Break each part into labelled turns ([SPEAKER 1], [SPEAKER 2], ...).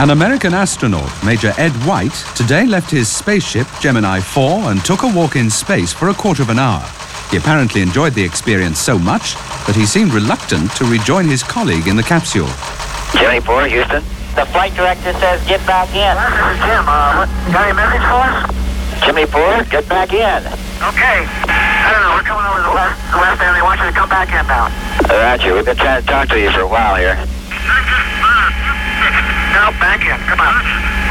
[SPEAKER 1] An American astronaut, Major Ed White, today left his spaceship, Gemini 4, and took a walk in space for a quarter of an hour. He apparently enjoyed the experience so much that he seemed reluctant to rejoin his colleague in the capsule.
[SPEAKER 2] Gemini 4, Houston.
[SPEAKER 3] The flight director says get back in.
[SPEAKER 4] This is Jim. Got any message for us?
[SPEAKER 2] Gemini 4, get back in.
[SPEAKER 4] Okay. I don't know. We're coming over the west end. They want you to come back in now.
[SPEAKER 2] Roger. We've been trying to talk to you for a while here.
[SPEAKER 4] No, back in. Come on.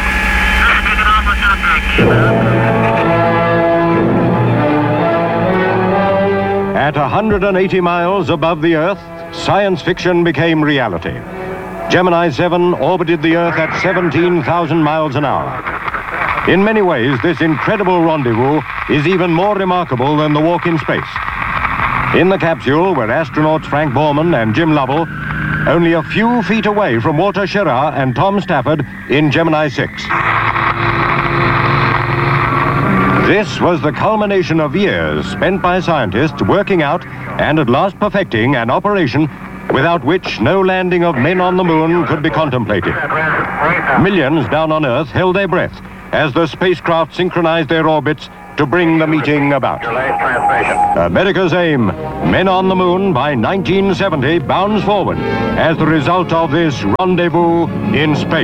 [SPEAKER 5] At 180 miles above the Earth, science fiction became reality. Gemini 7 orbited the Earth at 17,000 miles an hour. In many ways, this incredible rendezvous is even more remarkable than the walk in space. In the capsule were astronauts Frank Borman and Jim Lovell, only a few feet away from Walter Schirra and Tom Stafford in Gemini 6. This was the culmination of years spent by scientists working out and at last perfecting an operation without which no landing of men on the moon could be contemplated. Millions down on Earth held their breath as the spacecraft synchronized their orbits to bring the meeting about. America's aim, men on the moon by 1970, bounds forward as the result of this rendezvous in space.